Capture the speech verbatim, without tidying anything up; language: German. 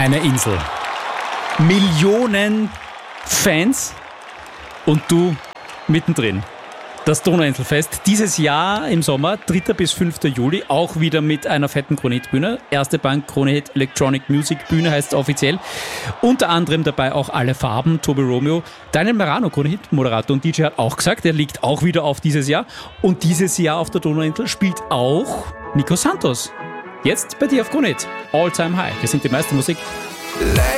Eine Insel. Millionen Fans und du mittendrin. Das Donauinselfest dieses Jahr im Sommer, dritter bis fünfter Juli, auch wieder mit einer fetten Kronehit-Bühne. Erste Bank Kronehit Electronic Music Bühne heißt es offiziell. Unter anderem dabei auch Alle Farben, Tobi Romeo. Daniel Marano, Kronehit-Moderator und D J, hat auch gesagt, er liegt auch wieder auf dieses Jahr. Und dieses Jahr auf der Donauinsel spielt auch Nico Santos. Jetzt bei dir auf Kronehit. All Time High. Wir sind die meiste Musik.